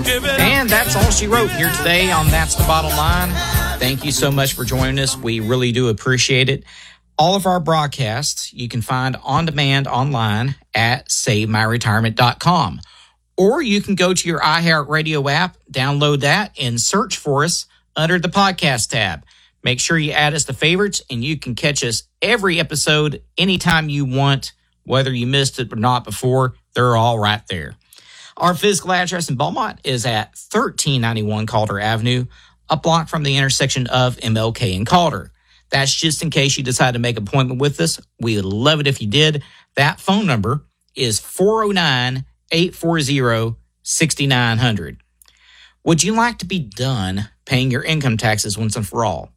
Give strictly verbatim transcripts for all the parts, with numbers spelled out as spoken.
And that's all she wrote here today on That's the Bottom Line. Thank you so much for joining us. We really do appreciate it. All of our broadcasts you can find on demand online at save my retirement dot com. Or you can go to your iHeartRadio app, download that, and search for us under the podcast tab. Make sure you add us to favorites, and you can catch us every episode anytime you want, whether you missed it or not before. They're all right there. Our physical address in Beaumont is at thirteen ninety-one Calder Avenue, a block from the intersection of M L K and Calder. That's just in case you decide to make an appointment with us. We would love it if you did. That phone number is four oh nine, eight four zero, six nine zero zero. Would you like to be done paying your income taxes once and for all?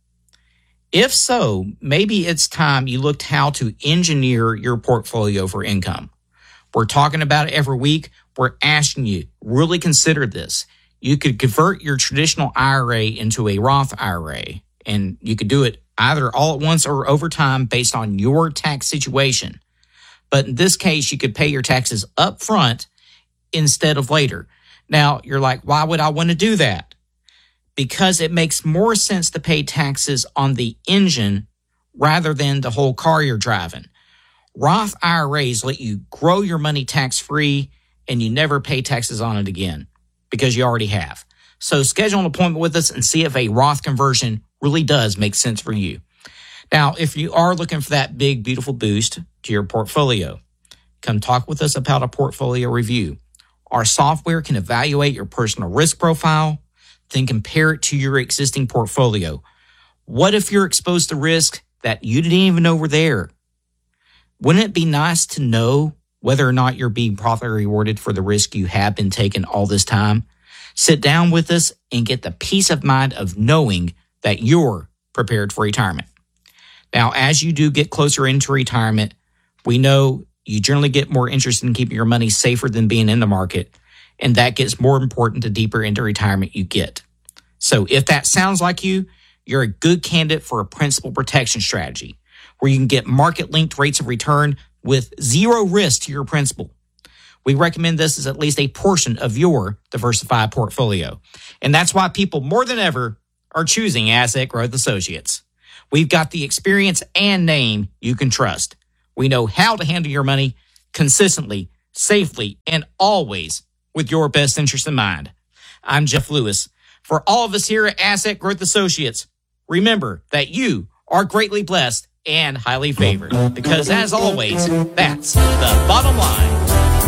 If so, maybe it's time you looked how to engineer your portfolio for income. We're talking about it every week. We're asking you, really consider this. You could convert your traditional I R A into a Roth I R A, and you could do it either all at once or over time based on your tax situation. But in this case, you could pay your taxes up front instead of later. Now, you're like, why would I want to do that? Because it makes more sense to pay taxes on the engine rather than the whole car you're driving. Roth I R As let you grow your money tax-free, and you never pay taxes on it again because you already have. So schedule an appointment with us and see if a Roth conversion really does make sense for you. Now, if you are looking for that big, beautiful boost to your portfolio, come talk with us about a portfolio review. Our software can evaluate your personal risk profile, then compare it to your existing portfolio. What if you're exposed to risk that you didn't even know were there? Wouldn't it be nice to know whether or not you're being properly rewarded for the risk you have been taking all this time? Sit down with us and get the peace of mind of knowing that you're prepared for retirement. Now, as you do get closer into retirement, we know you generally get more interested in keeping your money safer than being in the market, and that gets more important the deeper into retirement you get. So if that sounds like you, you're a good candidate for a principal protection strategy where you can get market-linked rates of return with zero risk to your principal. We recommend this as at least a portion of your diversified portfolio. And that's why people more than ever are choosing Asset Growth Associates. We've got the experience and name you can trust. We know how to handle your money consistently, safely, and always with your best interest in mind. I'm Jeff Lewis. For all of us here at Asset Growth Associates, remember that you are greatly blessed and highly favored, because as always, that's the bottom line.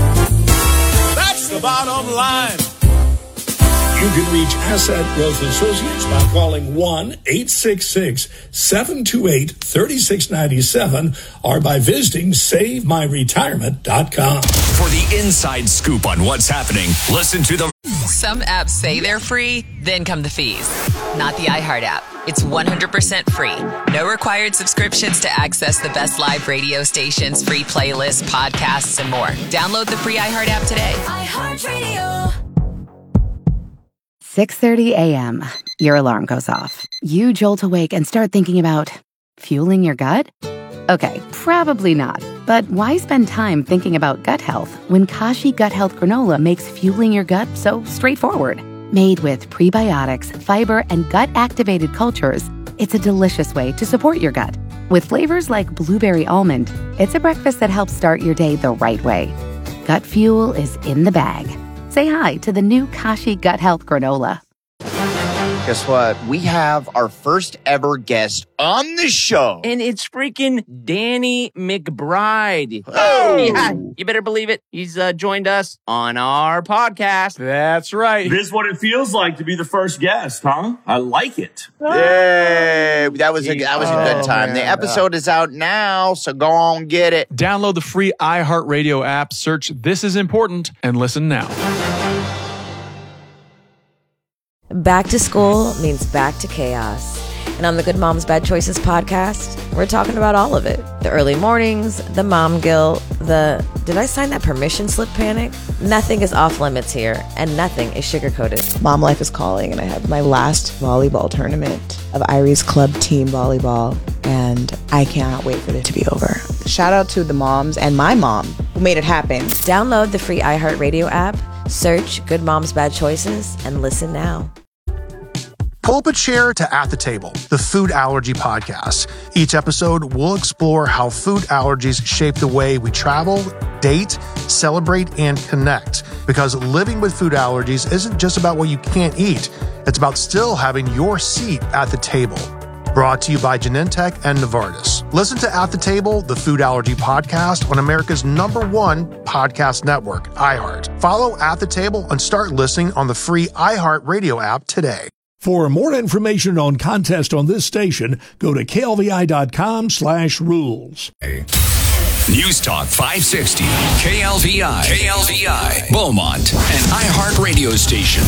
That's the bottom line. You can reach Asset Growth Associates by calling one eight six six, seven two eight, three six nine seven or by visiting save my retirement dot com. For the inside scoop on what's happening, listen to the... Some apps say they're free, then come the fees. Not the iHeart app. It's one hundred percent free. No required subscriptions to access the best live radio stations, free playlists, podcasts, and more. Download the free iHeart app today. iHeartRadio. six thirty a.m. Your alarm goes off. You jolt awake and start thinking about fueling your gut? Okay, probably not. But why spend time thinking about gut health when Kashi Gut Health Granola makes fueling your gut so straightforward? Made with prebiotics, fiber, and gut-activated cultures, it's a delicious way to support your gut. With flavors like blueberry almond, it's a breakfast that helps start your day the right way. Gut fuel is in the bag. Say hi to the new Kashi Gut Health Granola. Guess what? We have our first ever guest on the show. And it's freaking Danny McBride. Oh! Yeah, you better believe it. He's uh, joined us on our podcast. That's right. This is what it feels like to be the first guest, huh? I like it. Yay! That was a, that was a good time. Oh, the episode is out now, so go on, get it. Download the free iHeartRadio app, search This Is Important, and listen now. Back to school means back to chaos. And on the Good Moms Bad Choices podcast, we're talking about all of it. The early mornings, the mom guilt, the did I sign that permission slip panic? Nothing is off limits here, and nothing is sugar-coated. Mom life is calling, and I have my last volleyball tournament of Irie's club team volleyball, and I cannot wait for it to be over. Shout out to the moms and my mom who made it happen. Download the free iHeartRadio app, Search Good Moms Bad Choices and listen now. Pull up a chair to At the Table, the food allergy podcast. Each episode, we'll explore how food allergies shape the way we travel, date, celebrate, and connect. Because living with food allergies isn't just about what you can't eat. It's about still having your seat at the table. Brought to you by Genentech and Novartis. Listen to At the Table, the food allergy podcast on America's number one podcast network, iHeart. Follow At the Table and start listening on the free iHeart Radio app today. For more information on contest on this station, go to K L V I dot com slash rules. News Talk five sixty, K L V I, K L V I, Beaumont, an iHeart radio station.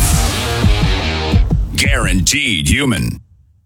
Guaranteed human.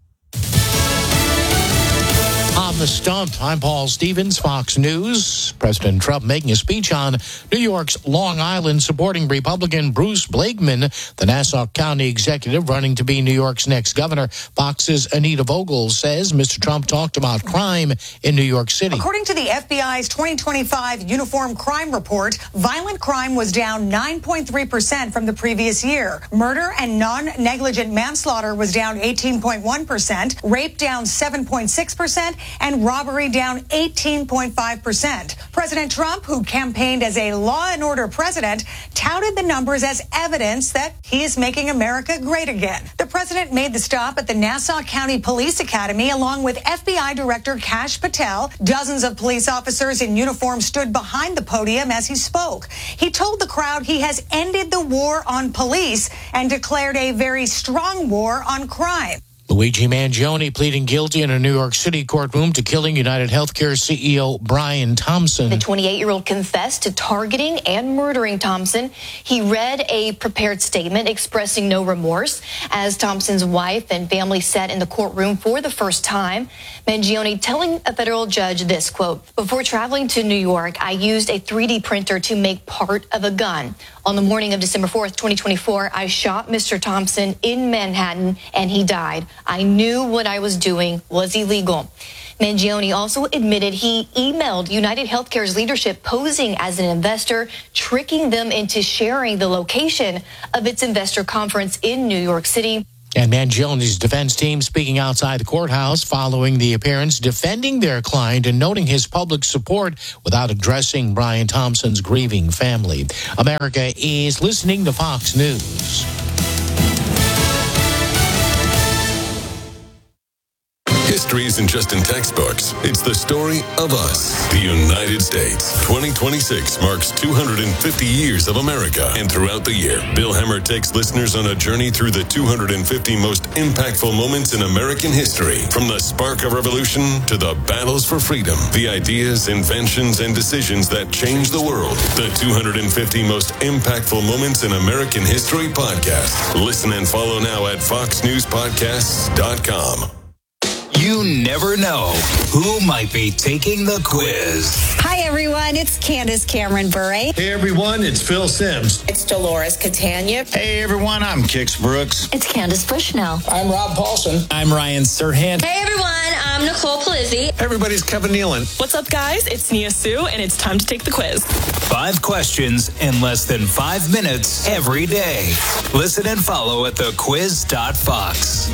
On the Stump, I'm Paul Stevens, Fox News. President Trump making a speech on New York's Long Island supporting Republican Bruce Blakeman, the Nassau County executive running to be New York's next governor. Fox's Anita Vogel says Mister Trump talked about crime in New York City. According to the F B I's twenty twenty-five Uniform Crime Report, violent crime was down nine point three percent from the previous year. Murder and non-negligent manslaughter was down eighteen point one percent, rape down seven point six percent, and robbery down eighteen point five percent. President Trump, who campaigned as a law and order president, touted the numbers as evidence that he is making America great again. The president made the stop at the Nassau County Police Academy along with F B I Director Kash Patel. Dozens of police officers in uniform stood behind the podium as he spoke. He told the crowd he has ended the war on police and declared a very strong war on crime. Luigi Mangione pleading guilty in a New York City courtroom to killing United Healthcare C E O Brian Thompson. The twenty-eight-year-old confessed to targeting and murdering Thompson. He read a prepared statement expressing no remorse as Thompson's wife and family sat in the courtroom for the first time. Mangione telling a federal judge this, quote, "Before traveling to New York, I used a three D printer to make part of a gun. On the morning of December fourth, twenty twenty-four, I shot Mister Thompson in Manhattan and he died. I knew what I was doing was illegal." Mangione also admitted he emailed United Healthcare's leadership posing as an investor, tricking them into sharing the location of its investor conference in New York City. And Mangione's defense team speaking outside the courthouse following the appearance, defending their client and noting his public support without addressing Brian Thompson's grieving family. America is listening to Fox News. History isn't just in textbooks. It's the story of us, the United States. twenty twenty-six marks two hundred fifty years of America. And throughout the year, Bill Hemmer takes listeners on a journey through the two hundred fifty most impactful moments in American history. From the spark of revolution to the battles for freedom, the ideas, inventions, and decisions that changed the world. The two hundred fifty most impactful moments in American history podcast. Listen and follow now at fox news podcasts dot com. You never know who might be taking the quiz. Hi, everyone. It's Candace Cameron Bure. Hey, everyone. It's Phil Sims. It's Dolores Catania. Hey, everyone. I'm Kix Brooks. It's Candace Bushnell. I'm Rob Paulson. I'm Ryan Serhant. Hey, everyone. I'm Nicole Palizzi. Everybody's Kevin Nealon. What's up, guys? It's Nia Sue, and it's time to take the quiz. Five questions in less than five minutes every day. Listen and follow at the quiz dot fox.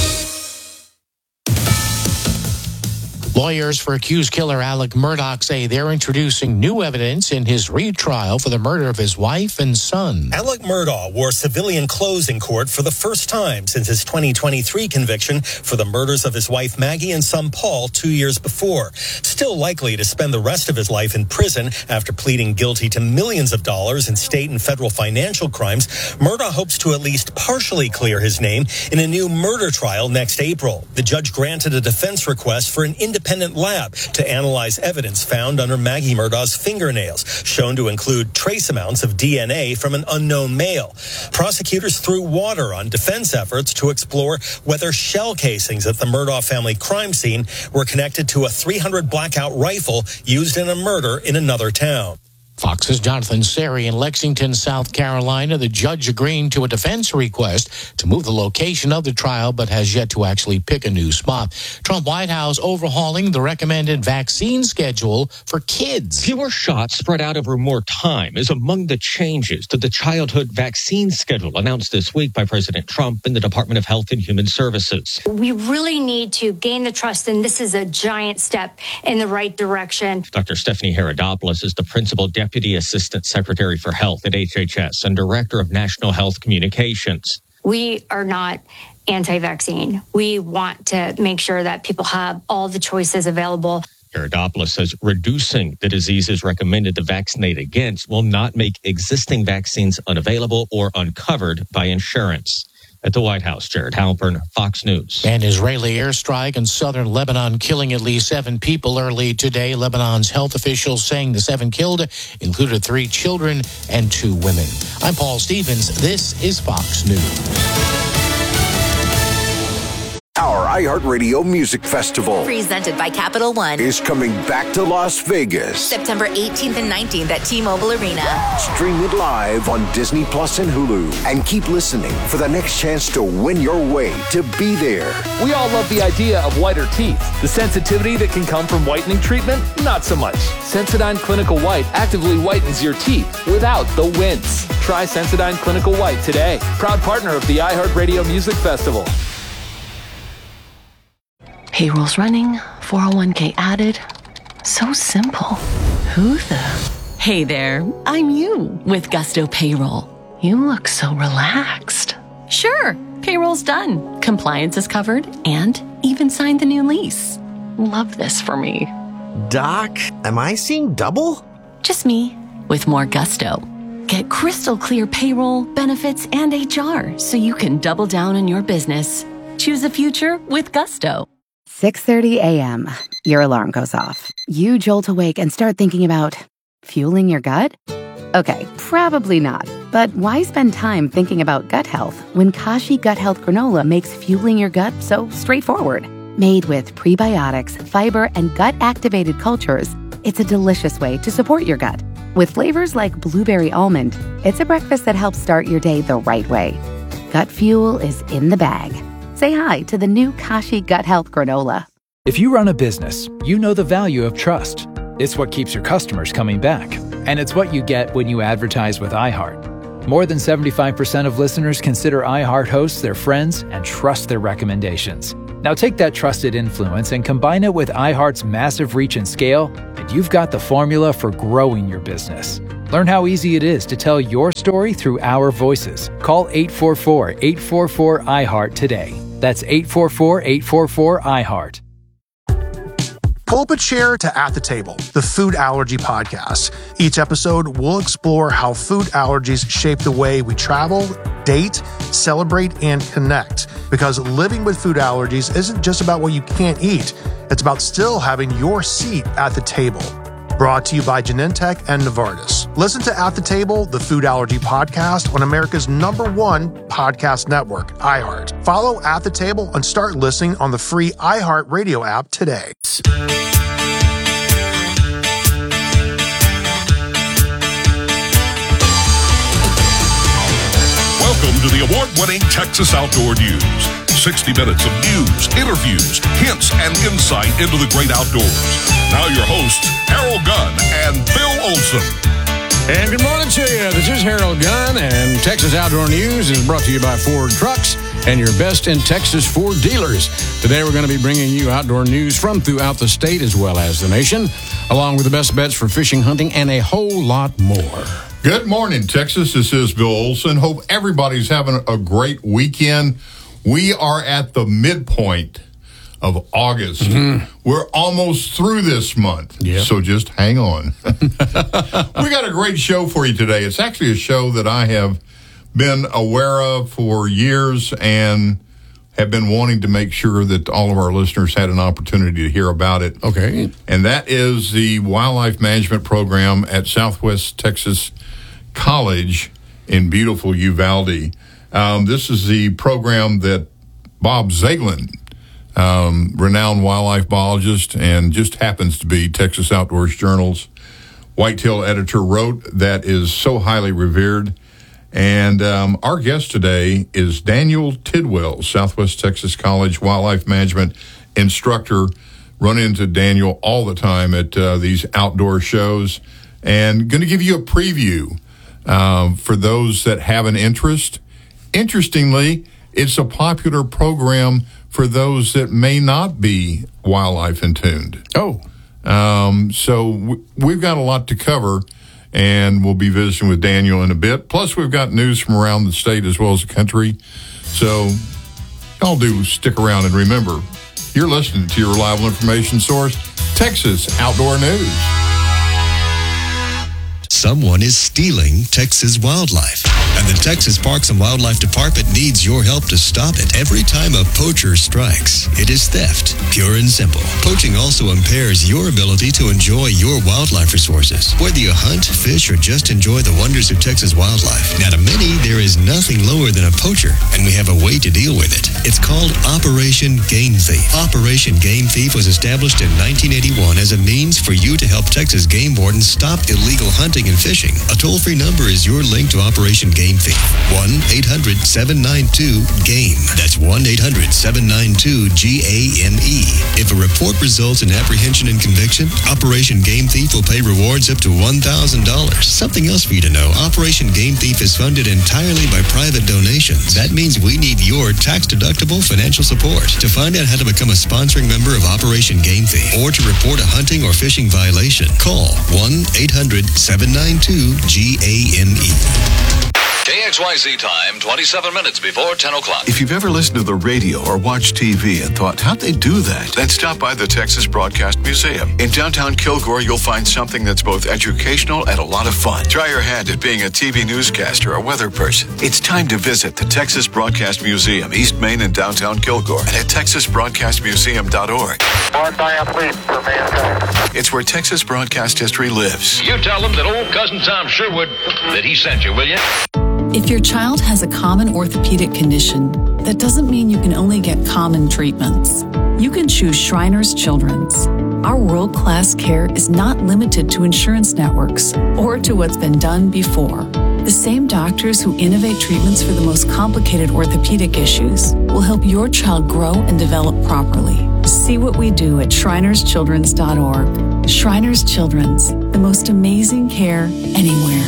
Lawyers for accused killer Alec Murdaugh say they're introducing new evidence in his retrial for the murder of his wife and son. Alec Murdaugh wore civilian clothes in court for the first time since his twenty twenty-three conviction for the murders of his wife Maggie and son Paul two years before. Still likely to spend the rest of his life in prison after pleading guilty to millions of dollars in state and federal financial crimes, Murdaugh hopes to at least partially clear his name in a new murder trial next April. The judge granted a defense request for an independent independent lab to analyze evidence found under Maggie Murdaugh's fingernails, shown to include trace amounts of D N A from an unknown male. Prosecutors threw water on defense efforts to explore whether shell casings at the Murdaugh family crime scene were connected to a three hundred blackout rifle used in a murder in another town. Fox's Jonathan Seri in Lexington, South Carolina. The judge agreeing to a defense request to move the location of the trial, but has yet to actually pick a new spot. Trump White House overhauling the recommended vaccine schedule for kids. Fewer shots spread out over more time is among the changes to the childhood vaccine schedule announced this week by President Trump in the Department of Health and Human Services. We really need to gain the trust, and this is a giant step in the right direction. Doctor Stephanie Herodopoulos is the principal Deputy Assistant Secretary for Health at H H S and Director of National Health Communications. We are not anti-vaccine. We want to make sure that people have all the choices available. Herodopoulos says reducing the diseases recommended to vaccinate against will not make existing vaccines unavailable or uncovered by insurance. At the White House, Jared Halpern, Fox News. An Israeli airstrike in southern Lebanon killing at least seven people early today. Lebanon's health officials saying the seven killed included three children and two women. I'm Paul Stevens. This is Fox News. Our iHeartRadio Music Festival, presented by Capital One, is coming back to Las Vegas. September eighteenth and nineteenth at T-Mobile Arena. Stream it live on Disney Plus and Hulu. And keep listening for the next chance to win your way to be there. We all love the idea of whiter teeth. The sensitivity that can come from whitening treatment? Not so much. Sensodyne Clinical White actively whitens your teeth without the wince. Try Sensodyne Clinical White today. Proud partner of the iHeartRadio Music Festival. Payroll's running, four oh one k added. So simple. Who the? Hey there, I'm you with Gusto Payroll. You look so relaxed. Sure, payroll's done. Compliance is covered and even signed the new lease. Love this for me. Doc, am I seeing double? Just me with more gusto. Get crystal clear payroll, benefits, and H R so you can double down on your business. Choose a future with Gusto. six thirty a.m. Your alarm goes off. You jolt awake and start thinking about fueling your gut? Okay, probably not. But why spend time thinking about gut health when Kashi Gut Health Granola makes fueling your gut so straightforward? Made with prebiotics, fiber, and gut-activated cultures, it's a delicious way to support your gut. With flavors like blueberry almond, it's a breakfast that helps start your day the right way. Gut fuel is in the bag. Say hi to the new Kashi Gut Health Granola. If you run a business, you know the value of trust. It's what keeps your customers coming back. And it's what you get when you advertise with iHeart. More than seventy-five percent of listeners consider iHeart hosts their friends and trust their recommendations. Now take that trusted influence and combine it with iHeart's massive reach and scale, and you've got the formula for growing your business. Learn how easy it is to tell your story through our voices. Call eight four four, eight four four, iHeart today. That's eight four four, eight four four, iHeart. Pull up a chair to At the Table, the food allergy podcast. Each episode, we'll explore how food allergies shape the way we travel, date, celebrate, and connect. Because living with food allergies isn't just about what you can't eat. It's about still having your seat at the table. Brought to you by Genentech and Novartis. Listen to At the Table, the food allergy podcast on America's number one podcast network, iHeart. Follow At the Table and start listening on the free iHeart Radio app today. Welcome to the award-winning Texas Outdoor News. sixty minutes of news, interviews, hints, and insight into the great outdoors. Now your hosts, Harold Gunn and Bill Olson. And good morning to you. This is Harold Gunn, and Texas Outdoor News is brought to you by Ford Trucks and your best in Texas Ford dealers. Today we're going to be bringing you outdoor news from throughout the state as well as the nation, along with the best bets for fishing, hunting, and a whole lot more. Good morning, Texas. This is Bill Olson. Hope everybody's having a great weekend. We are at the midpoint of August. Mm-hmm. We're almost through this month, yep. So just hang on. We got a great show for you today. It's actually a show that I have been aware of for years and have been wanting to make sure that all of our listeners had an opportunity to hear about it. Okay. And that is the Wildlife Management Program at Southwest Texas College in beautiful Uvalde. Um, this is the program that Bob Zaglin, um, renowned wildlife biologist, and just happens to be Texas Outdoors Journal's whitetail editor wrote that is so highly revered. And um, our guest today is Daniel Tidwell, Southwest Texas College wildlife management instructor. Run into Daniel all the time at uh, these outdoor shows, and going to give you a preview um, for those that have an interest. Interestingly, it's a popular program for those that may not be wildlife in tuned. Oh. Um, so w- we've got a lot to cover, and we'll be visiting with Daniel in a bit. Plus, we've got news from around the state as well as the country. So y'all do stick around, and remember, you're listening to your reliable information source, Texas Outdoor News. Someone is stealing Texas wildlife, and the Texas Parks and Wildlife Department needs your help to stop it. Every time a poacher strikes, it is theft, pure and simple. Poaching also impairs your ability to enjoy your wildlife resources, whether you hunt, fish, or just enjoy the wonders of Texas wildlife. Now, to many, there is nothing lower than a poacher, and we have a way to deal with it. It's called Operation Game Thief. Operation Game Thief was established in nineteen eighty-one as a means for you to help Texas game wardens stop illegal hunting and fishing. A toll-free number is your link to Operation Game Thief. one eight hundred seven nine two GAME. That's one eight hundred seven nine two G A M E. If a report results in apprehension and conviction, Operation Game Thief will pay rewards up to one thousand dollars. Something else for you to know, Operation Game Thief is funded entirely by private donations. That means we need your tax-deductible financial support. To find out how to become a sponsoring member of Operation Game Thief or to report a hunting or fishing violation, call one eight hundred seven nine two G A M E. K X Y Z time, twenty-seven minutes before ten o'clock. If you've ever listened to the radio or watched T V and thought, how'd they do that? Then stop by the Texas Broadcast Museum. In downtown Kilgore, you'll find something that's both educational and a lot of fun. Try your hand at being a T V newscaster or weather person. It's time to visit the Texas Broadcast Museum, East Main in downtown Kilgore, and at texas broadcast museum dot org. It's where Texas broadcast history lives. You tell them that old cousin Tom Sherwood, that he sent you, will you? If your child has a common orthopedic condition, that doesn't mean you can only get common treatments. You can choose Shriners Children's. Our world-class care is not limited to insurance networks or to what's been done before. The same doctors who innovate treatments for the most complicated orthopedic issues will help your child grow and develop properly. See what we do at shriners children's dot org. Shriners Children's, the most amazing care anywhere.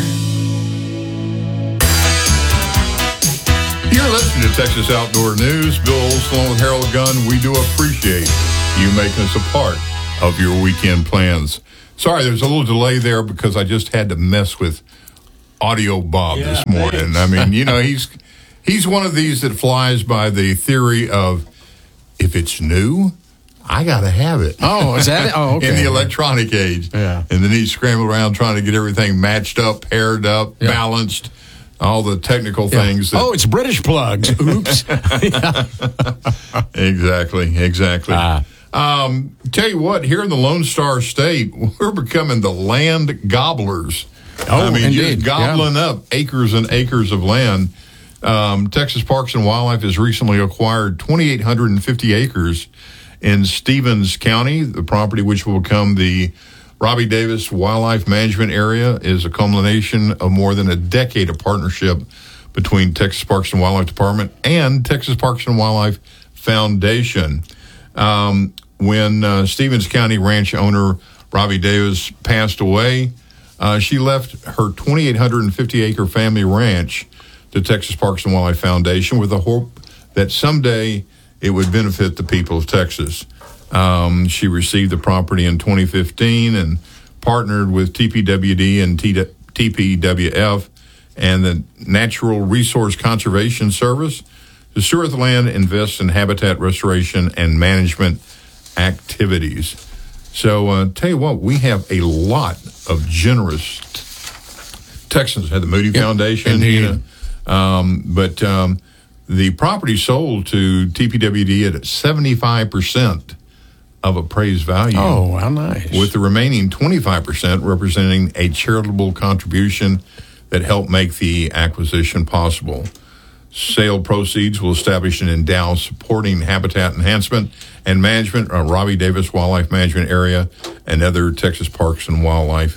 You're listening to Texas Outdoor News. Bill Olson along with Harold Gunn. We do appreciate you making us a part of your weekend plans. Sorry, there's a little delay there because I just had to mess with Audio Bob yeah, this morning. Thanks. I mean, you know, he's he's one of these that flies by the theory of if it's new, I got to have it. Oh, is that it? Oh, okay. In the electronic age. Yeah. And then he's scrambling around trying to get everything matched up, paired up, yeah. balanced. All the technical yeah. things. That, oh, it's British plugs. Oops. Exactly, exactly. Ah. Um, tell you what, here in the Lone Star State, we're becoming the land gobblers. Oh, I mean, indeed. just gobbling yeah. up acres and acres of land. Um, Texas Parks and Wildlife has recently acquired two thousand eight hundred fifty acres in Stevens County. The property, which will become the Robbie Davis Wildlife Management Area, is a culmination of more than a decade of partnership between Texas Parks and Wildlife Department and Texas Parks and Wildlife Foundation. Um, when uh, Stevens County ranch owner Robbie Davis passed away, uh, she left her two thousand eight hundred fifty acre family ranch to Texas Parks and Wildlife Foundation with the hope that someday it would benefit the people of Texas. Um, she received the property in twenty fifteen and partnered with T P W D and T P W F and the Natural Resource Conservation Service to steward the land, invest in habitat restoration and management activities. So, uh, tell you what, we have a lot of generous t- Texans. Had the Moody yep, Foundation, you know, um, but um, the property sold to T P W D at seventy-five percent of appraised value. Oh, how nice. With the remaining twenty-five percent representing a charitable contribution that helped make the acquisition possible. Sale proceeds will establish an endowment supporting habitat enhancement and management of Robbie Davis Wildlife Management Area and other Texas Parks and Wildlife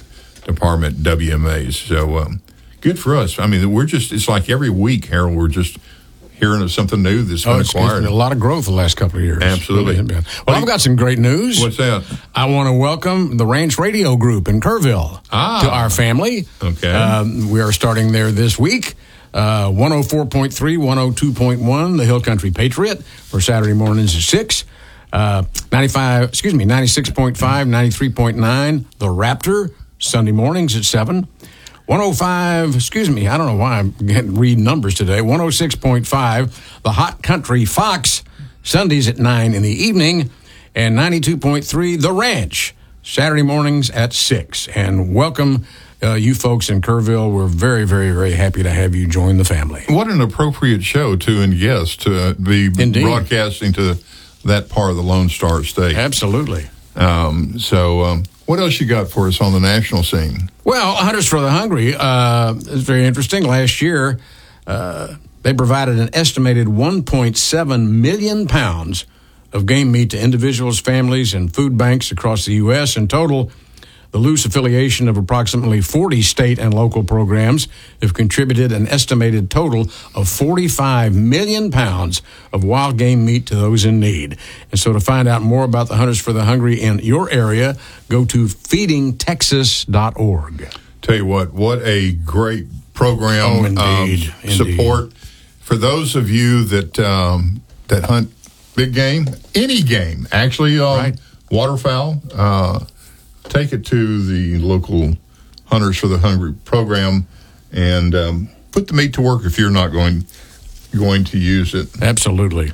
Department W M As. So um, good for us. I mean, we're just, it's like every week, Harold, we're just hearing of something new that's been oh, it's, acquired. It's been a lot of growth the last couple of years. Absolutely. Really, well, I've got some great news. What's that? I want to welcome the Ranch Radio Group in Kerrville ah, to our family. Okay. Um, we are starting there this week. Uh, one oh four point three, one oh two point one, the Hill Country Patriot for Saturday mornings at six. Uh, ninety-five, excuse me, ninety-six point five, ninety-three point nine, the Raptor, Sunday mornings at seven. one oh five, excuse me, I don't know why I'm getting read numbers today. one oh six point five, the Hot Country Fox, Sundays at nine in the evening. And ninety-two point three, the Ranch, Saturday mornings at six. And welcome, uh, you folks in Kerrville. We're very, very, very happy to have you join the family. What an appropriate show to and yes to be Indeed. broadcasting to that part of the Lone Star State. Absolutely. Um, so, um, what else you got for us on the national scene? Well, Hunters for the Hungry uh, is very interesting. Last year, uh, they provided an estimated one point seven million pounds of game meat to individuals, families, and food banks across the U S. In total, the loose affiliation of approximately forty state and local programs have contributed an estimated total of forty-five million pounds of wild game meat to those in need. And so to find out more about the Hunters for the Hungry in your area, go to feeding texas dot org. Tell you what, what a great program. Oh, indeed. Um, indeed. Support for those of you that um, that hunt big game, any game, actually, um, right. waterfowl. Uh, take it to the local Hunters for the Hungry program and um, put the meat to work if you're not going going to use it. Absolutely.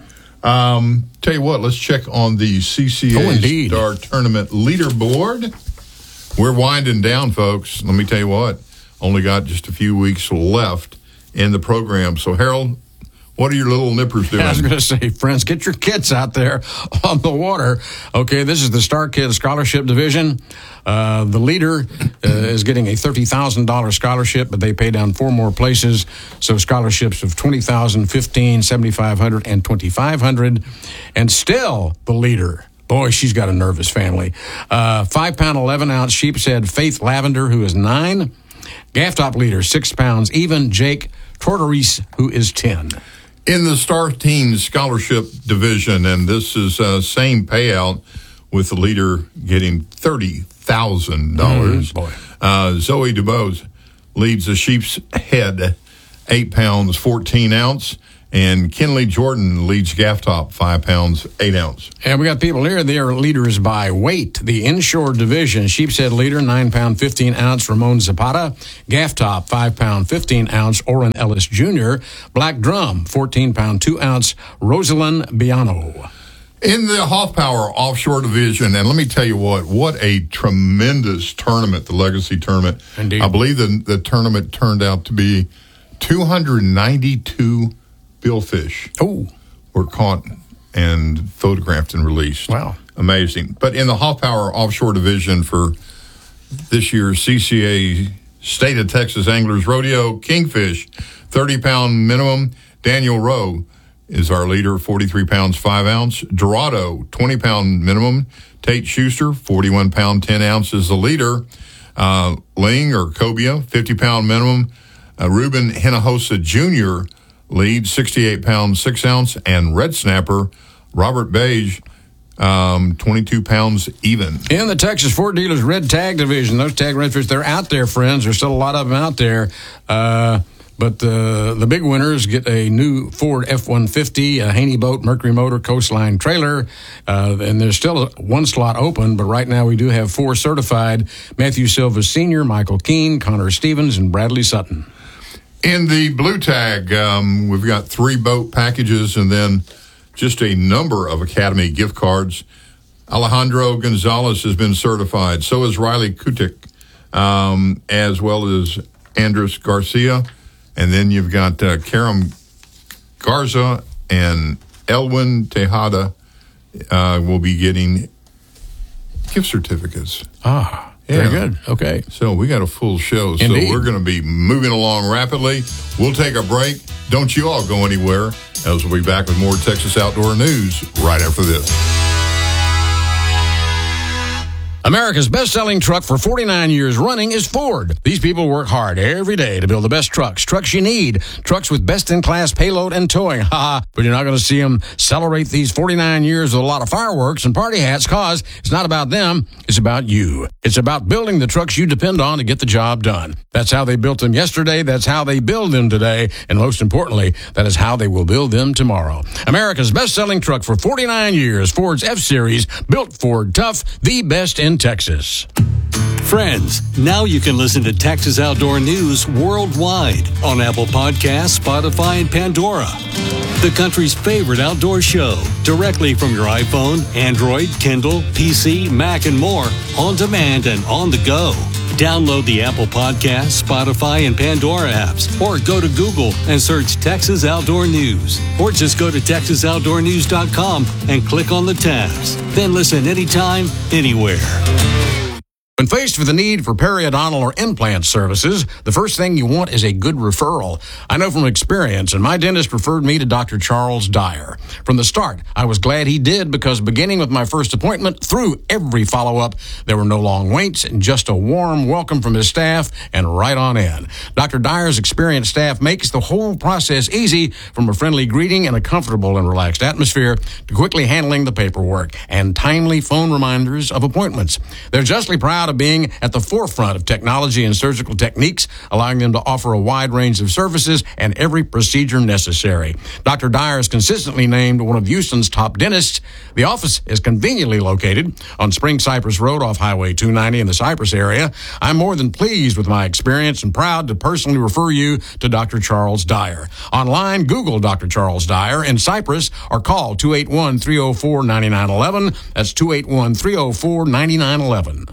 Um, tell you what, let's check on the C C A oh, Star Tournament leaderboard. We're winding down, folks. Let me tell you what, only got just a few weeks left in the program. So, Harold, what are your little nippers doing? I was going to say, friends, get your kids out there on the water. Okay, this is the Star Kids Scholarship Division. Uh, the leader uh, is getting a thirty thousand dollars scholarship, but they pay down four more places. So scholarships of twenty thousand dollars, fifteen thousand dollars, seventy-five hundred dollars, and twenty-five hundred dollars. And still the leader. Boy, she's got a nervous family. Uh, five pound, eleven ounce sheepshead Faith Lavender, who is nine. Gaff Top leader, six pounds. Even Jake Tortorise, who is ten. In the Star Teens Scholarship Division, and this is uh, same payout with the leader getting thirty thousand dollars. Mm, boy. Uh, Zoe DuBose leads the Sheep's Head, eight pounds, fourteen ounce. And Kenley Jordan leads Gaff Top, five pounds, eight ounce. And we got people here. They are leaders by weight. The Inshore Division, Sheepshead leader, nine pound, fifteen ounce, Ramon Zapata. Gaff Top, five pound, fifteen ounce, Orrin Ellis Junior Black Drum, fourteen pound, two ounce, Rosalind Biano. In the Hoffpower Offshore Division, and let me tell you what, what a tremendous tournament, the Legacy Tournament. Indeed. I believe the, the tournament turned out to be two hundred ninety-two billfish oh. were caught and photographed and released. Wow. Amazing. But in the Hoffpower Offshore Division for this year's C C A State of Texas Anglers Rodeo, Kingfish, thirty pound minimum. Daniel Rowe is our leader, forty-three pounds, five ounce. Dorado, twenty pound minimum. Tate Schuster, forty-one pound, ten ounces, the leader. Uh, Ling or Cobia, fifty pound minimum. Uh, Ruben Hinojosa Junior leads, sixty-eight pounds, six ounce. And Red Snapper, Robert Beige, um, twenty-two pounds even. In the Texas Ford Dealers Red Tag Division, those tag redfish, they're out there, friends. There's still a lot of them out there. Uh, but the the big winners get a new Ford F one fifty, a Haney Boat, Mercury Motor, Coastline trailer. Uh, and there's still one slot open, but right now we do have four certified. Matthew Silva Senior, Michael Keene, Connor Stevens, and Bradley Sutton. In the blue tag, um, we've got three boat packages and then just a number of Academy gift cards. Alejandro Gonzalez has been certified. So is Riley Kutik, um, as well as Andres Garcia. And then you've got uh, Karam Garza and Elwin Tejada uh, will be getting gift certificates. Ah. Yeah. Very good. Okay. So we got a full show. So Indeed. we're going to be moving along rapidly. We'll take a break. Don't you all go anywhere, as we'll be back with more Texas Outdoor News right after this. America's best-selling truck for forty-nine years running is Ford. These people work hard every day to build the best trucks, trucks you need, trucks with best-in-class payload and towing. Ha! But you're not going to see them celebrate these forty-nine years with a lot of fireworks and party hats, cause it's not about them, it's about you. It's about building the trucks you depend on to get the job done. That's how they built them yesterday, that's how they build them today, and most importantly, that is how they will build them tomorrow. America's best-selling truck for forty-nine years, Ford's F-Series, built Ford tough, the best in Texas. Friends, now you can listen to Texas Outdoor News worldwide on Apple Podcasts, Spotify, and Pandora. The country's favorite outdoor show, directly from your iPhone, Android, Kindle, P C, Mac, and more, on demand and on the go. Download the Apple Podcasts, Spotify, and Pandora apps, or go to Google and search Texas Outdoor News. Or just go to texas outdoor news dot com and click on the tabs. Then listen anytime, anywhere. When faced with the need for periodontal or implant services, the first thing you want is a good referral. I know from experience, and my dentist referred me to Doctor Charles Dyer. From the start, I was glad he did, because beginning with my first appointment through every follow-up, there were no long waits and just a warm welcome from his staff and right on in. Doctor Dyer's experienced staff makes the whole process easy, from a friendly greeting and a comfortable and relaxed atmosphere to quickly handling the paperwork and timely phone reminders of appointments. They're justly proud of being at the forefront of technology and surgical techniques, allowing them to offer a wide range of services and every procedure necessary. Doctor Dyer is consistently named one of Houston's top dentists. The office is conveniently located on Spring Cypress Road off Highway two ninety in the Cypress area. I'm more than pleased with my experience and proud to personally refer you to Doctor Charles Dyer. Online, Google Doctor Charles Dyer in Cypress or call two eight one, three oh four, nine nine one one. That's two eight one, three oh four, nine nine one one.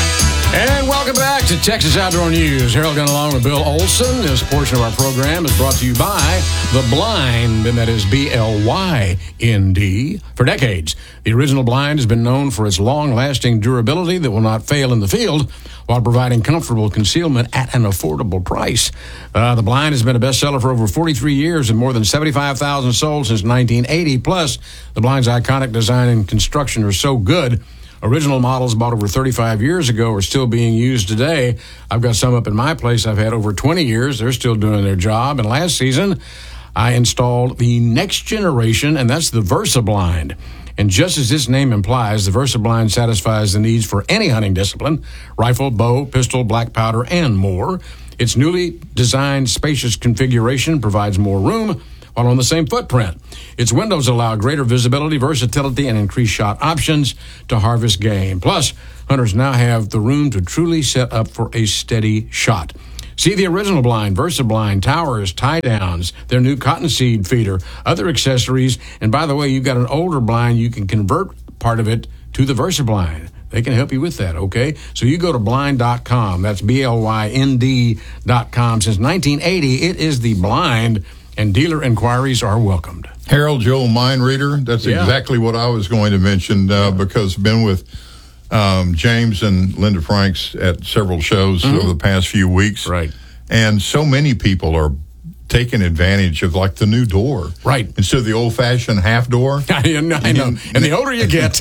And welcome back to Texas Outdoor News. Harold Gunn along with Bill Olson. This portion of our program is brought to you by The Blind, and that is B L Y N D. For decades, the original blind has been known for its long-lasting durability that will not fail in the field while providing comfortable concealment at an affordable price. Uh, the Blind has been a bestseller for over forty-three years and more than seventy-five thousand sold since nineteen eighty. Plus, the Blind's iconic design and construction are so good, original models bought over thirty-five years ago are still being used today. I've got some up in my place I've had over twenty years. They're still doing their job. And last season, I installed the next generation, and that's the Versa Blind. And just as its name implies, the Versa Blind satisfies the needs for any hunting discipline: rifle, bow, pistol, black powder, and more. Its newly designed spacious configuration provides more room while on the same footprint. Its windows allow greater visibility, versatility, and increased shot options to harvest game. Plus, hunters now have the room to truly set up for a steady shot. See the original Blind, Versa Blind, towers, tie-downs, their new cottonseed feeder, other accessories. And by the way, you've got an older blind, you can convert part of it to the Versa Blind. They can help you with that, okay? So you go to blind dot com. That's B L Y N D dot com. Since nineteen eighty, it is the Blind, and dealer inquiries are welcomed. Harold Joe Mind Reader, that's yeah. exactly what I was going to mention, uh, because I've been with um, James and Linda Franks at several shows mm-hmm. over the past few weeks. Right. And so many people are taking advantage of, like, the new door. Right. Instead of the old-fashioned half door. I know. I know. And the older you get.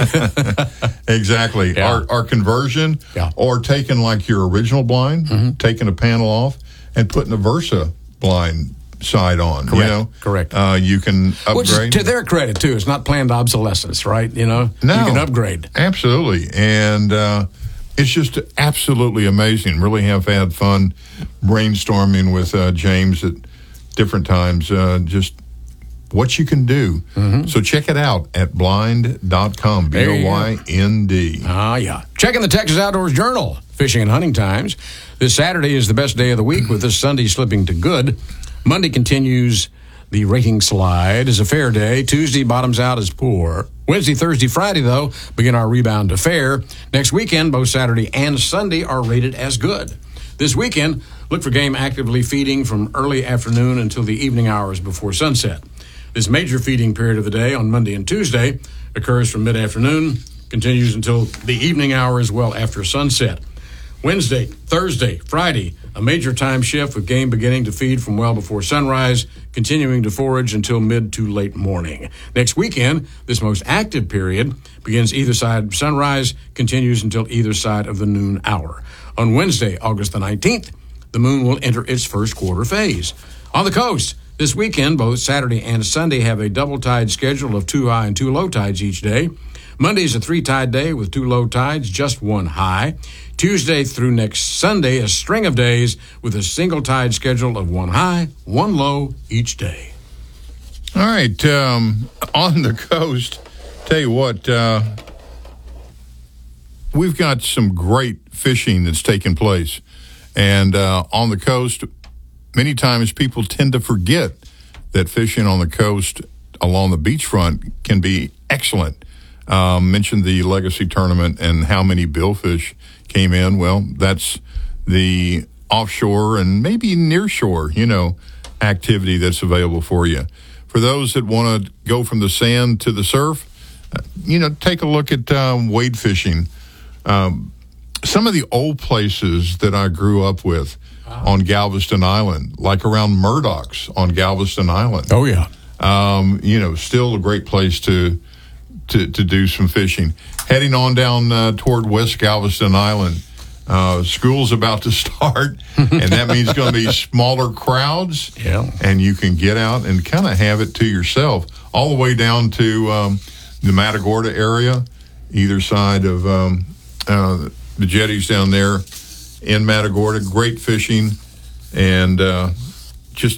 Exactly. Yeah. Our, our conversion, yeah. or taking, like, your original blind, mm-hmm. taking a panel off, and putting a Versa blind side on. Correct. You know? Correct. Uh, you can upgrade. Which is to their credit, too. It's not planned obsolescence, right? You know? No. You can upgrade. Absolutely. And uh, it's just absolutely amazing. Really have had fun brainstorming with uh, James at different times. Uh, just what you can do. Mm-hmm. So check it out at blind dot com. B O Y N D. Ah, yeah. Checking the Texas Outdoors Journal. Fishing and hunting times. This Saturday is the best day of the week, with this Sunday slipping to good. Monday continues the rating slide as a fair day. Tuesday bottoms out as poor. Wednesday, Thursday, Friday, though, begin our rebound to fair. Next weekend, both Saturday and Sunday are rated as good. This weekend, look for game actively feeding from early afternoon until the evening hours before sunset. This major feeding period of the day on Monday and Tuesday occurs from mid-afternoon, continues until the evening hours well after sunset. Wednesday, Thursday, Friday, a major time shift with game beginning to feed from well before sunrise, continuing to forage until mid to late morning. Next weekend, this most active period begins either side of sunrise, continues until either side of the noon hour. On Wednesday, August the nineteenth, the moon will enter its first quarter phase. On the coast, this weekend, both Saturday and Sunday have a double tide schedule of two high and two low tides each day. Monday's a three-tide day with two low tides, just one high. Tuesday through next Sunday, a string of days with a single tide schedule of one high, one low each day. All right, um, on the coast, tell you what, uh, we've got some great fishing that's taking place. And uh, on the coast, many times people tend to forget that fishing on the coast along the beachfront can be excellent. Um, mentioned the Legacy Tournament and how many billfish came in. Well, that's the offshore and maybe nearshore, you know, activity that's available for you. For those that want to go from the sand to the surf, uh, you know, take a look at um, wade fishing. Um, some of the old places that I grew up with wow. on Galveston Island, like around Murdoch's on Galveston Island. Oh, yeah. Um, you know, still a great place to To, to do some fishing. Heading on down uh, toward West Galveston Island. Uh, school's about to start, and that means it's going to be smaller crowds. Yeah. And you can get out and kind of have it to yourself. All the way down to um, the Matagorda area, either side of um, uh, the jetties down there in Matagorda. Great fishing, and uh, just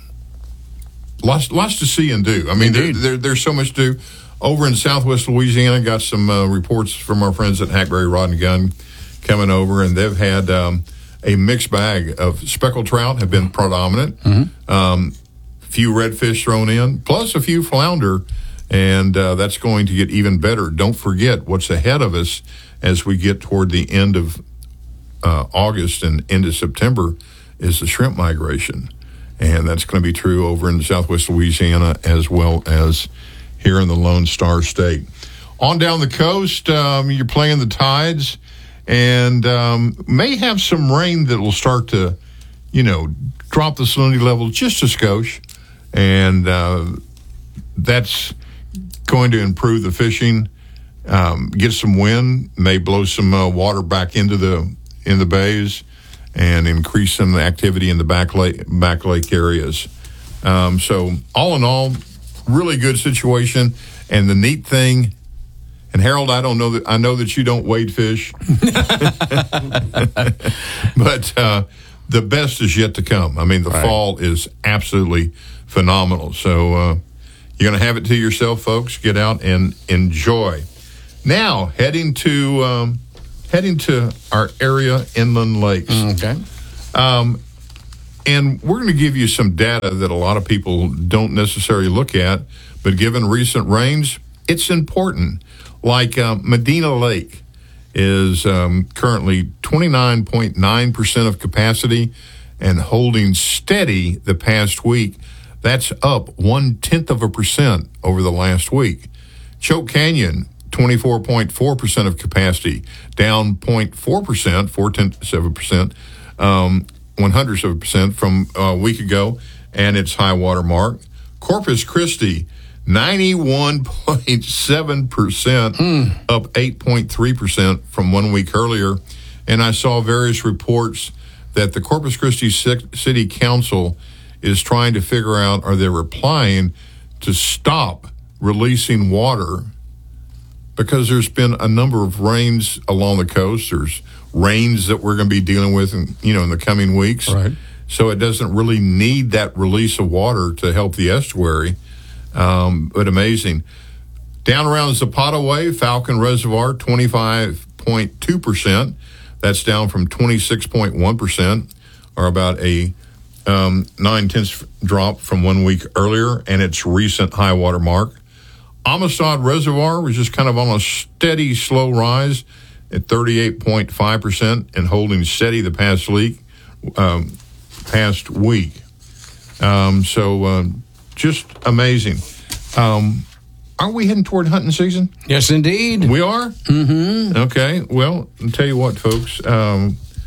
lots, lots to see and do. I mean, there, there, there's so much to do. Over in Southwest Louisiana, got some uh, reports from our friends at Hackberry Rod and Gun coming over, and they've had um, a mixed bag of speckled trout have been predominant, mm-hmm. um, a few redfish thrown in, plus a few flounder, and uh, that's going to get even better. Don't forget what's ahead of us as we get toward the end of uh, August and into September is the shrimp migration, and that's going to be true over in Southwest Louisiana as well as here in the Lone Star State. On down the coast, um, you're playing the tides, and um, may have some rain that will start to, you know, drop the salinity level just a skosh, and uh, that's going to improve the fishing. Um, get some wind, may blow some uh, water back into the in the bays, and increase some activity in the back lake back lake areas. Um, so all in all, really good situation. And the neat thing, and Harold, I don't know that I know that you don't wade fish, but uh, the best is yet to come. I mean, the right. fall is absolutely phenomenal. So uh, you're going to have it to yourself, folks. Get out and enjoy. Now heading to um, heading to our area inland lakes. Okay. Um, And we're going to give you some data that a lot of people don't necessarily look at, but given recent rains, it's important. Like uh, Medina Lake is um, currently twenty-nine point nine percent of capacity and holding steady the past week. That's up one-tenth of a percent over the last week. Choke Canyon, twenty-four point four percent of capacity, down zero point four percent, four-tenths of a percent. Um, one hundredths of a percent from a week ago, and its high water mark. Corpus Christi, ninety-one point seven percent, mm. up eight point three percent from one week earlier. And I saw various reports that the Corpus Christi City Council is trying to figure out, are they replying to stop releasing water because there's been a number of rains along the coast. There's rains that we're going to be dealing with in, you know, in the coming weeks. Right. So it doesn't really need that release of water to help the estuary. Um, but amazing. Down around Zapata Way, Falcon Reservoir, twenty-five point two percent. That's down from twenty-six point one percent, or about a um, nine-tenths drop from one week earlier, and its recent high water mark. Amistad Reservoir was just kind of on a steady, slow rise at thirty-eight point five percent and holding steady the past week. Um, past week. Um, so um, just amazing. Um, aren't we heading toward hunting season? Yes, indeed. We are? Mm-hmm. Okay. Well, I'll tell you what, folks. Um,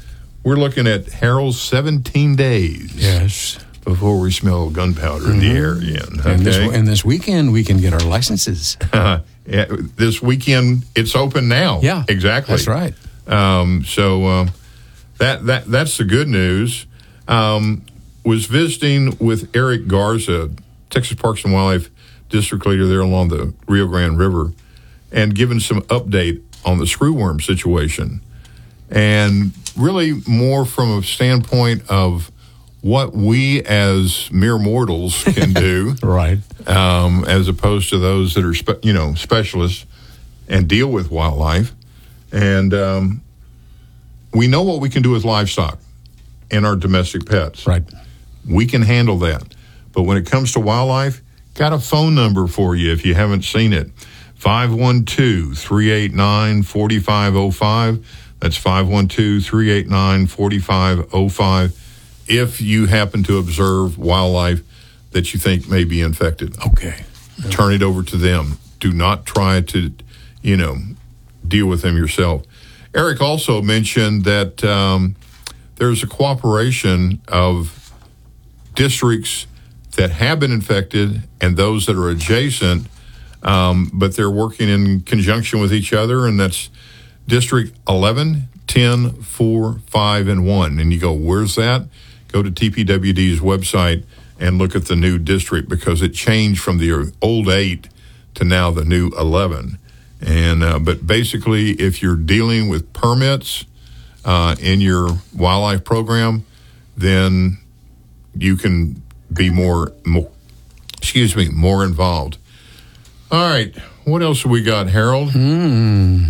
we're looking at Harold's seventeen days. Yes. Before we smell gunpowder mm-hmm. in the air again. Okay? And, this, and this weekend, we can get our licenses. Uh, yeah, this weekend, it's open now. Yeah. Exactly. That's right. Um, so uh, that that that's the good news. Um, was visiting with Eric Garza, Texas Parks and Wildlife District Leader there along the Rio Grande River, and giving some update on the screwworm situation. And really more from a standpoint of what we as mere mortals can do. Right. Um, as opposed to those that are, spe- you know, specialists and deal with wildlife. And um, we know what we can do with livestock and our domestic pets. Right. We can handle that. But when it comes to wildlife, got a phone number for you if you haven't seen it. five one two, three eight nine, four five zero five. That's five one two, three eight nine, four five zero five. If you happen to observe wildlife that you think may be infected. Okay. Turn it over to them. Do not try to, you know, deal with them yourself. Eric also mentioned that um, there's a cooperation of districts that have been infected and those that are adjacent, um, but they're working in conjunction with each other, and that's District eleven, ten, four, five, and one. And you go, where's that? Go to T P W D's website and look at the new district because it changed from the old eight to now the new eleven. And uh, but basically, if you're dealing with permits uh, in your wildlife program, then you can be more, more, excuse me, more involved. All right, what else have we got, Harold? Hmm.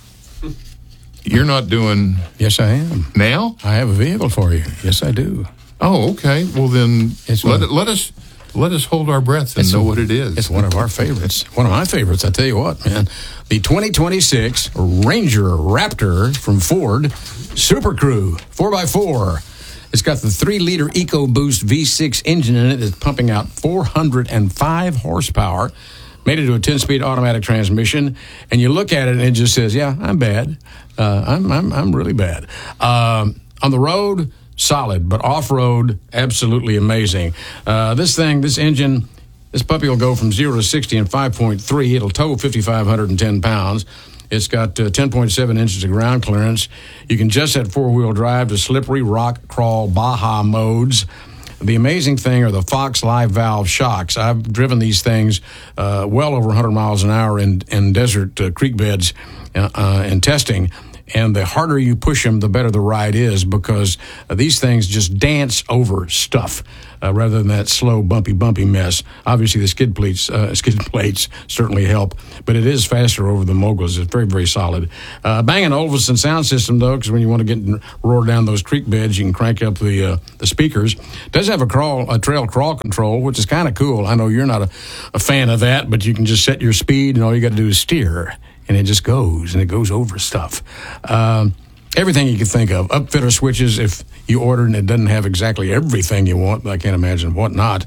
You're not doing... Yes, I am. Now? I have a vehicle for you. Yes, I do. Oh, okay. Well, then let, it, let us let us hold our breath and know a, what it is. It's one of our favorites. One of my favorites, I tell you what, man. The twenty twenty-six Ranger Raptor from Ford Super Crew four by four. It's got the three-liter EcoBoost V six engine in it that's pumping out four hundred five horsepower. Made it to a ten-speed automatic transmission, and you look at it and it just says, "Yeah, I'm bad. Uh, I'm I'm I'm really bad." Um, on the road, solid, but off-road, absolutely amazing. Uh, this thing, this engine, this puppy will go from zero to sixty in five point three. It'll tow five thousand five hundred ten pounds. It's got uh, ten point seven inches of ground clearance. You can adjust that four-wheel drive to slippery, rock, crawl, Baja modes. The amazing thing are the Fox Live Valve shocks. I've driven these things uh, well over one hundred miles an hour in, in desert uh, creek beds uh, uh, in testing. And the harder you push them, the better the ride is because uh, these things just dance over stuff uh, rather than that slow, bumpy, bumpy mess. Obviously, the skid plates, uh, skid plates certainly help, but it is faster over the moguls. It's very, very solid. Uh, Bang and Olufsen sound system, though, because when you want to get roar down those creek beds, you can crank up the uh, the speakers. It does have a crawl, a trail crawl control, which is kind of cool. I know you're not a, a fan of that, but you can just set your speed, and all you got to do is steer. And it just goes, and it goes over stuff. Um, everything you can think of. Upfitter switches, if you order and it doesn't have exactly everything you want, I can't imagine what not.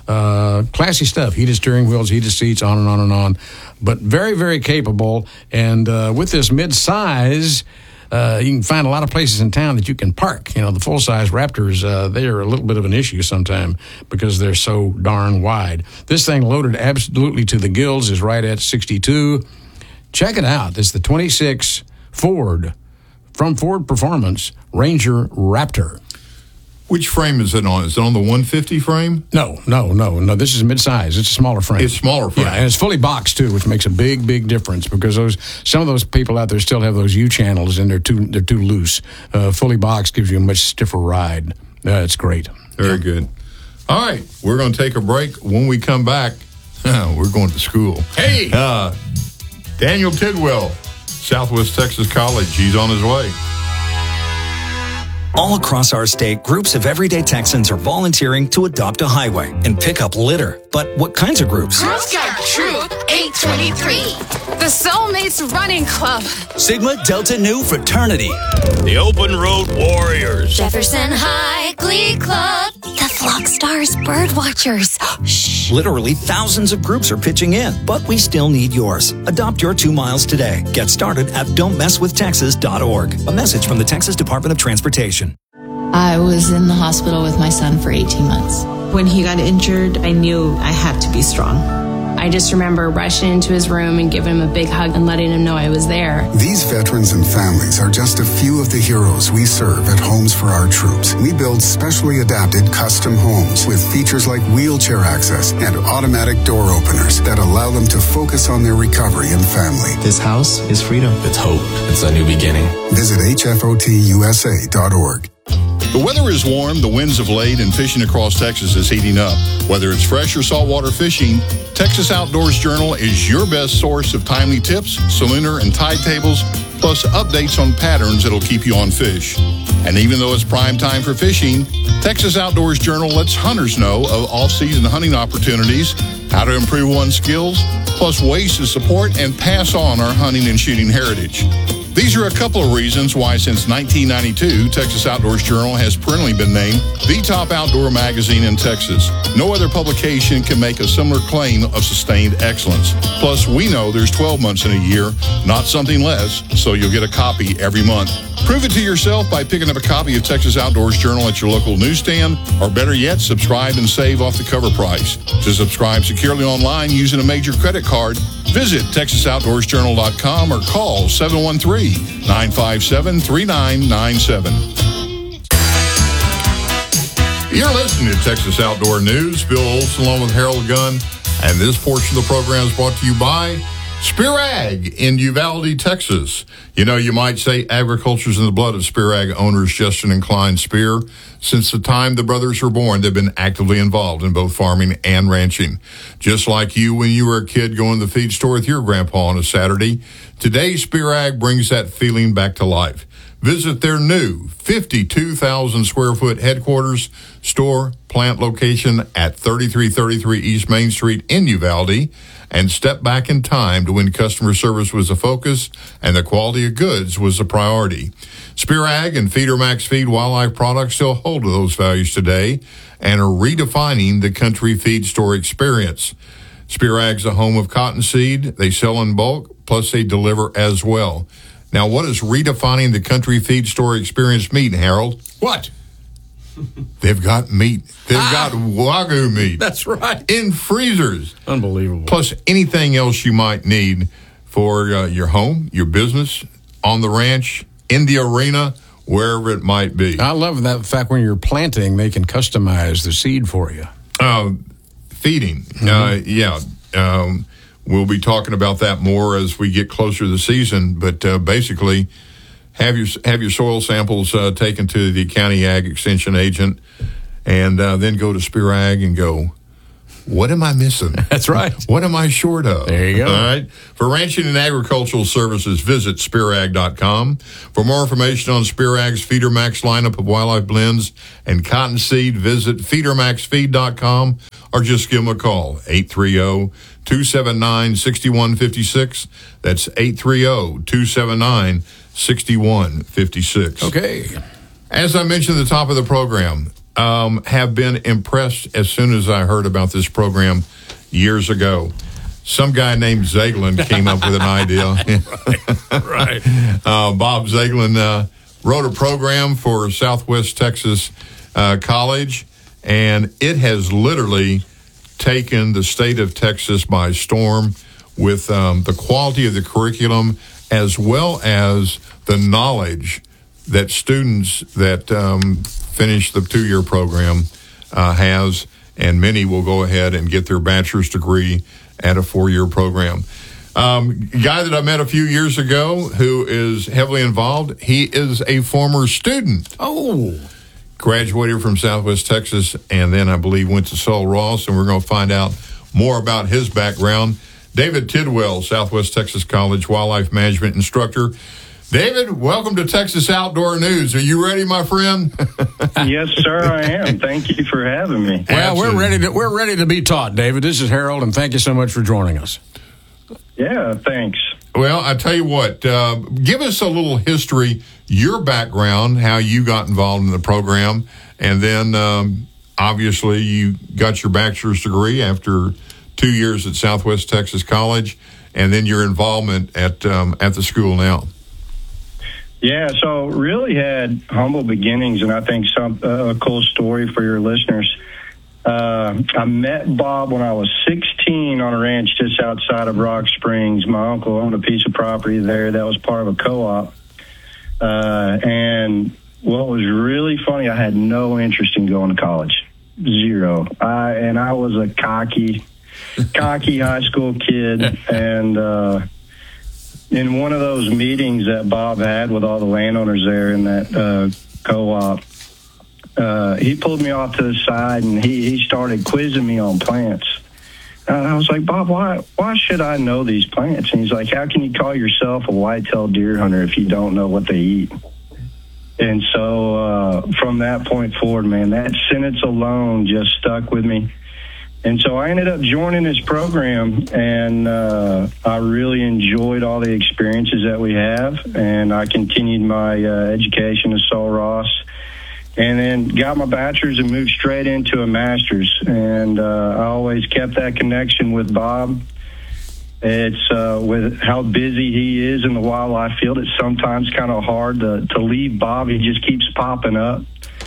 Uh, classy stuff. Heated steering wheels, heated seats, on and on and on. But very, very capable. And uh, with this mid-size, uh, you can find a lot of places in town that you can park. You know, the full-size Raptors, uh, they are a little bit of an issue sometimes because they're so darn wide. This thing loaded absolutely to the gills is right at sixty-two. Check it out. It's the twenty-six Ford from Ford Performance Ranger Raptor. Which frame is it on? Is it on the one fifty frame? No, no, no, no. This is midsize. It's a smaller frame. It's smaller frame. Yeah, and it's fully boxed too, which makes a big, big difference because those some of those people out there still have those U channels and they're too they're too loose. Uh, fully boxed gives you a much stiffer ride. Uh, it's great. Very yeah. good. All right, we're going to take a break. When we come back, we're going to school. Hey. Uh, Daniel Tidwell, Southwest Texas College. He's on his way. All across our state, groups of everyday Texans are volunteering to adopt a highway and pick up litter. But what kinds of groups? Girl Scout Troop eight twenty-three. The Soulmates Running Club. Sigma Delta Nu Fraternity. The Open Road Warriors. Jefferson High Glee Club. The Flock Stars Bird Watchers. Shh. Literally thousands of groups are pitching in, but we still need yours. Adopt your two miles today. Get started at don't mess with texas dot org. A message from the Texas Department of Transportation. I was in the hospital with my son for eighteen months. When he got injured, I knew I had to be strong. I just remember rushing into his room and giving him a big hug and letting him know I was there. These veterans and families are just a few of the heroes we serve at Homes for Our Troops. We build specially adapted custom homes with features like wheelchair access and automatic door openers that allow them to focus on their recovery and family. This house is freedom. It's hope. It's a new beginning. Visit H F O T U S A dot org. The weather is warm, the winds have laid, and fishing across Texas is heating up. Whether it's fresh or saltwater fishing, Texas Outdoors Journal is your best source of timely tips, salooner and tide tables, plus updates on patterns that'll keep you on fish. And even though it's prime time for fishing, Texas Outdoors Journal lets hunters know of off-season hunting opportunities, how to improve one's skills, plus ways to support and pass on our hunting and shooting heritage. These are a couple of reasons why since nineteen ninety-two, Texas Outdoors Journal has perennially been named the top outdoor magazine in Texas. No other publication can make a similar claim of sustained excellence. Plus, we know there's twelve months in a year, not something less, so you'll get a copy every month. Prove it to yourself by picking up a copy of Texas Outdoors Journal at your local newsstand, or better yet, subscribe and save off the cover price. To subscribe securely online using a major credit card, visit texas outdoors journal dot com or call seven one three, nine five seven, three nine nine seven. You're listening to Texas Outdoor News. Bill Olson along with Harold Gunn, and this portion of the program is brought to you by Spear Ag in Uvalde, Texas. You know, you might say agriculture's in the blood of Spear Ag owners Justin and Klein Spear. Since the time the brothers were born, they've been actively involved in both farming and ranching. Just like you when you were a kid going to the feed store with your grandpa on a Saturday, today Spear Ag brings that feeling back to life. Visit their new fifty-two thousand square foot headquarters, store, plant location at thirty-three thirty-three East Main Street in Uvalde, and step back in time to when customer service was a focus and the quality of goods was a priority. Spear Ag and Feeder Max Feed wildlife products still hold to those values today and are redefining the country feed store experience. Spear Ag's a home of cottonseed. They sell in bulk, plus they deliver as well. Now, what does redefining the country feed store experience mean, Harold? What? They've got meat. They've ah, got Wagyu meat. That's right. In freezers. Unbelievable. Plus anything else you might need for uh, your home, your business, on the ranch, in the arena, wherever it might be. I love that fact when you're planting, they can customize the seed for you. Uh, feeding. Mm-hmm. Uh, yeah. Um, we'll be talking about that more as we get closer to the season, but uh, basically have your have your soil samples uh, taken to the county ag extension agent, and uh, then go to Spear Ag and go, what am I missing? That's right. What am I short of? There you go. All right. For ranching and agricultural services, visit spear ag dot com. For more information on Spear Ag's Feeder Max lineup of wildlife blends and cottonseed, visit feeder max feed dot com or just give them a call, eight three zero, two seven nine, six one five six. That's eight three zero, two seven nine, six one five six. Okay. As I mentioned at the top of the program, Um, have been impressed as soon as I heard about this program years ago. Some guy named Zaglin came up with an idea. right. right. Uh, Bob Zaglin uh, wrote a program for Southwest Texas uh, College, and it has literally taken the state of Texas by storm with um, the quality of the curriculum as well as the knowledge that students that um, finish the two-year program uh, has, and many will go ahead and get their bachelor's degree at a four-year program. Um, guy that I met a few years ago who is heavily involved, he is a former student. Oh. Graduated from Southwest Texas, and then I believe went to Sul Ross, and we're going to find out more about his background. David Tidwell, Southwest Texas College wildlife management instructor. David, welcome to Texas Outdoor News. Are you ready, my friend? Yes, sir, I am. Thank you for having me. Well, Absolutely. we're ready to we're ready to be taught, David. This is Harold, and thank you so much for joining us. Yeah, thanks. Well, I tell you what, uh, give us a little history, your background, how you got involved in the program, and then um, obviously, you got your bachelor's degree after two years at Southwest Texas College, and then your involvement at um, at the school now. Yeah, so really had humble beginnings, and I think some uh, a cool story for your listeners. Uh, I met Bob when I was sixteen on a ranch just outside of Rock Springs. My uncle owned a piece of property there that was part of a co-op. Uh, and what was really funny, I had no interest in going to college. Zero. I, and I was a cocky, cocky high school kid. And uh, in one of those meetings that Bob had with all the landowners there in that uh, co-op, Uh, he pulled me off to the side and he, he started quizzing me on plants. And I was like, Bob, why why should I know these plants? And he's like, how can you call yourself a white-tailed deer hunter if you don't know what they eat? And so uh, from that point forward, man, that sentence alone just stuck with me. And so I ended up joining his program, and uh, I really enjoyed all the experiences that we have. And I continued my uh, education at Sul Ross. And then got my bachelor's and moved straight into a master's. And uh, I always kept that connection with Bob. It's uh, with how busy he is in the wildlife field, it's sometimes kind of hard to, to leave Bob. He just keeps popping up.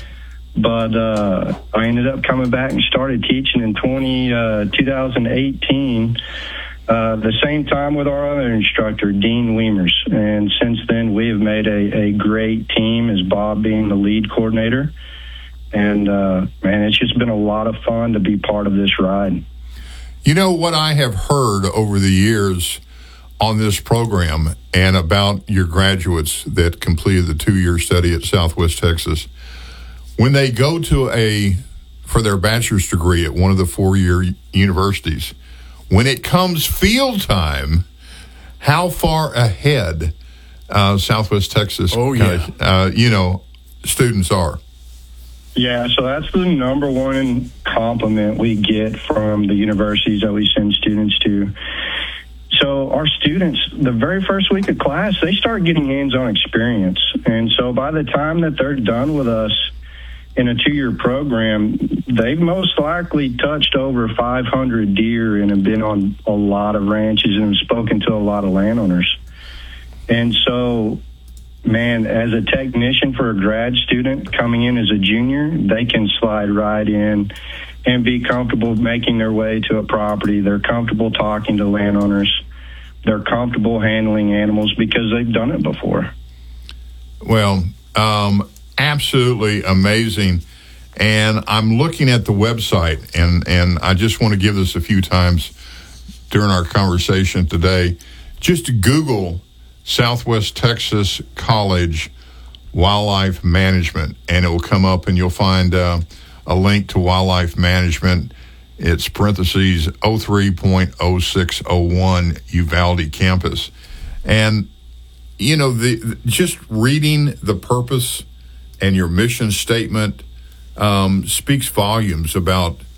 But uh, I ended up coming back and started teaching in twenty, uh, twenty eighteen, uh, the same time with our other instructor, Dean Weimers. And since then, we have made a, a great team, as Bob being the lead coordinator. And, uh, man, it's just been a lot of fun to be part of this ride. You know what I have heard over the years on this program and about your graduates that completed the two-year study at Southwest Texas, when they go to a, for their bachelor's degree at one of the four-year universities, when it comes field time, how far ahead uh, Southwest Texas, oh, yeah. uh, you know, students are? Yeah, so that's the number one compliment we get from the universities that we send students to. So our students, the very first week of class, they start getting hands-on experience. And so by the time that they're done with us in a two-year program, they've most likely touched over five hundred deer and have been on a lot of ranches and have spoken to a lot of landowners. And so, man, as a technician for a grad student coming in as a junior, they can slide right in and be comfortable making their way to a property. They're comfortable talking to landowners. They're comfortable handling animals because they've done it before. Well, um, absolutely amazing. And I'm looking at the website, and, and I just want to give this a few times during our conversation today. Just Google Southwest Texas College Wildlife Management, and it will come up, and you'll find uh, a link to wildlife management. It's parentheses oh three point oh six oh one Uvalde campus. And, you know, the just reading the purpose and your mission statement um, speaks volumes about